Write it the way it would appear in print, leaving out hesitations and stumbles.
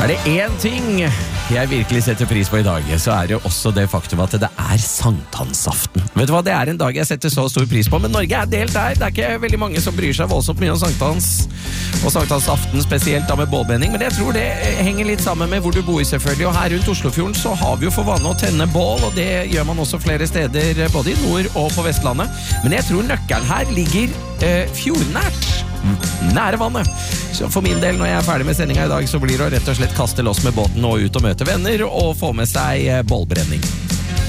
Det en ting jeg virkelig setter pris på i dag, så det også det faktum at det sankthansaften. Vet du hva, det en dag jeg setter så stor pris på, men Norge delt der. Det ikke veldig mange som bryr seg voldsomt mye om sankthans, og sankthansaften spesielt da med bålbrenning, men jeg tror det henger litt sammen med hvor du bor selvfølgelig, og her rundt Oslofjorden så har vi jo for vane å tenne bål, og det gjør man også flere steder, både i nord og på Vestlandet. Men jeg tror nøkkelen her ligger fjordnært. Nære vannet. Så for min del, når jeg ferdig med sendinga i dag, så blir det å rett og slett kaste loss med båten og ut og møte venner og få med seg bålbrenning.